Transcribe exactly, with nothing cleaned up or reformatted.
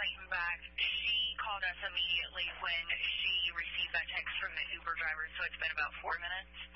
Clayton back. She called us immediately when she received that text from the Uber driver, so it's been about four minutes.